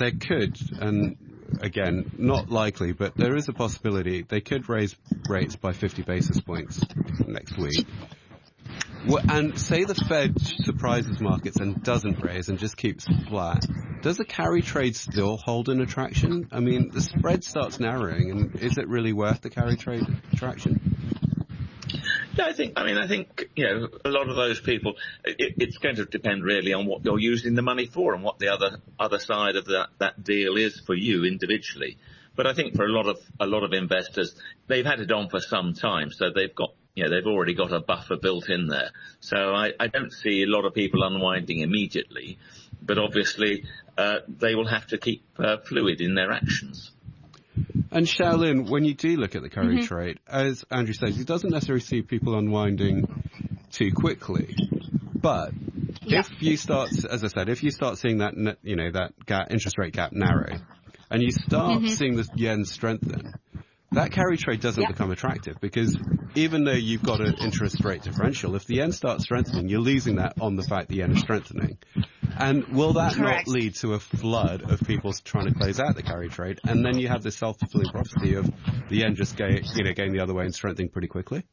there could, and again, not likely, but there is a possibility they could raise rates by 50 basis points next week. And say the Fed surprises markets and doesn't raise and just keeps flat. Does the carry trade still hold an attraction? I mean, the spread starts narrowing, and is it really worth the carry trade attraction? Yeah, I think, a lot of those people, it's going to depend really on what you're using the money for and what the other side of that deal is for you individually. But I think for a lot of investors, they've had it on for some time, so they've already got a buffer built in there. So I don't see a lot of people unwinding immediately, but obviously they will have to keep fluid in their actions. And Xiaolin, when you do look at the carry trade, as Andrew says, he doesn't necessarily see people unwinding too quickly. But if you start, as I said, if you start seeing that, that interest rate gap narrow, and you start seeing the yen strengthen, that carry trade doesn't become attractive, because even though you've got an interest rate differential, if the yen starts strengthening, you're losing that on the fact the yen is strengthening. And will that not lead to a flood of people trying to close out the carry trade? And then you have this self-fulfilling prophecy of the yen just going the other way and strengthening pretty quickly?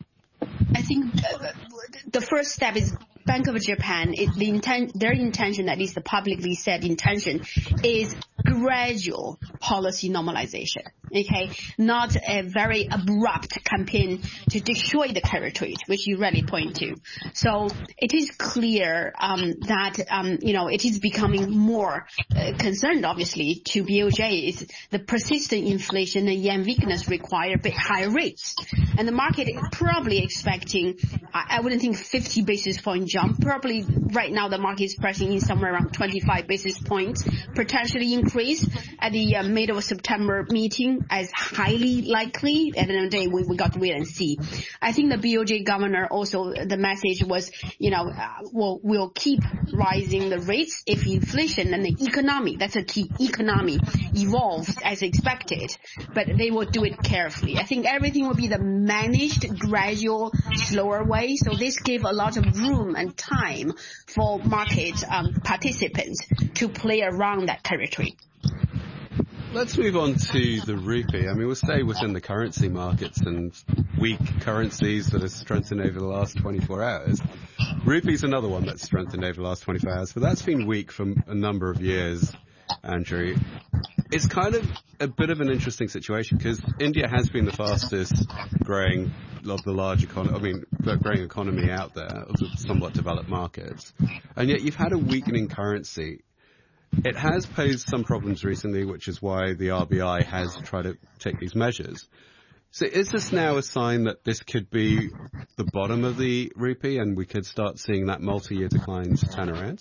I think the first step is Bank of Japan. Their intention, at least the publicly said intention, is gradual policy normalization. Okay, not a very abrupt campaign to destroy the carry trade, which you really point to. So it is clear that it is becoming more concerned, obviously, to BOJ is the persistent inflation and yen weakness require a bit higher rates, and the market is probably expecting, I wouldn't think 50 basis point jump. Probably right now the market is pricing in somewhere around 25 basis points, potentially increase at the middle of September meeting as highly likely. At the end of the day, we got to wait and see. I think the BOJ governor also, the message was, we'll keep rising the rates if inflation and the economy, that's a key, economy evolves as expected, but they will do it carefully. I think everything will be the managed, gradual, slower way. So this gave a lot of room and time for market participants to play around that territory. Let's move on to the rupee. I mean, we'll stay within the currency markets and weak currencies that have strengthened over the last 24 hours. Rupee's another one that's strengthened over the last 24 hours, but that's been weak for a number of years, Andrew. It's kind of a bit of an interesting situation because India has been the fastest growing of the large growing economy out there of the somewhat developed markets. And yet you've had a weakening currency. It has posed some problems recently, which is why the RBI has tried to take these measures. So is this now a sign that this could be the bottom of the rupee and we could start seeing that multi-year declines turn around?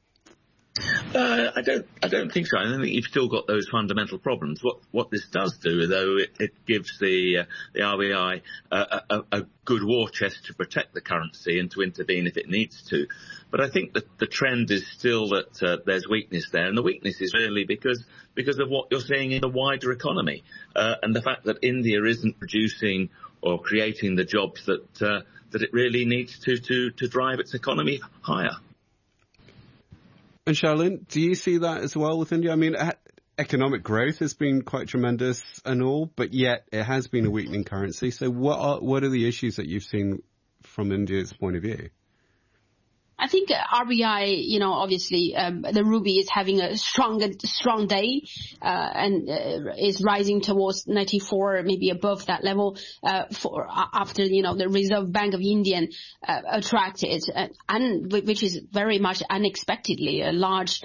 I don't think so. I think you've still got those fundamental problems. What this does do, though, it gives the RBI a good war chest to protect the currency and to intervene if it needs to. But I think that the trend is still that there's weakness there, and the weakness is really because of what you're seeing in the wider economy and the fact that India isn't producing or creating the jobs that it really needs to drive its economy higher. And Xiaolin, do you see that as well with India? I mean, economic growth has been quite tremendous and all, but yet it has been a weakening currency. So what are the issues that you've seen from India's point of view? I think RBI, obviously the rupee is having a strong day and is rising towards 94, maybe above that level after the Reserve Bank of India attracted, and which is very much unexpectedly a large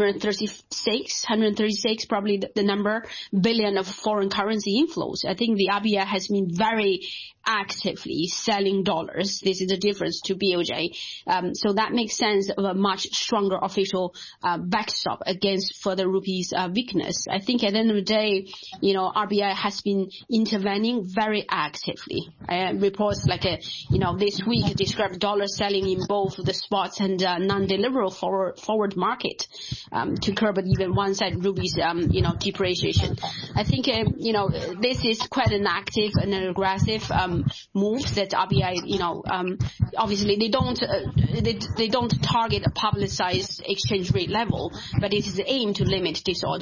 136 probably the number billion of foreign currency inflows. I think the RBI has been very actively selling dollars. This is the difference to BOJ. So that makes sense of a much stronger official backstop against further rupee's weakness. I think at the end of the day, RBI has been intervening very actively. Reports like this week described dollar selling in both the spots and non-deliverable forward market to curb even one side rupee's depreciation. I think this is quite an active and an aggressive moves that RBI, obviously they don't target a publicized exchange rate level, but it is aimed to limit disorder.